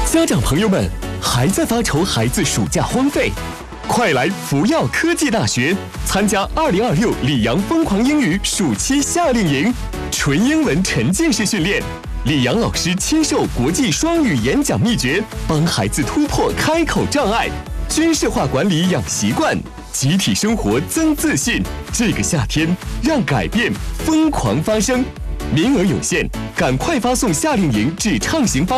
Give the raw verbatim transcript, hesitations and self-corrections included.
家长朋友们，还在发愁孩子暑假荒废？快来福耀科技大学参加二零二六里昂疯狂英语暑期夏令营，纯英文沉浸式训练。李阳老师亲授国际双语演讲秘诀，帮孩子突破开口障碍，军事化管理养习惯，集体生活增自信。这个夏天，让改变疯狂发生。名额有限，赶快发送夏令营至畅行发。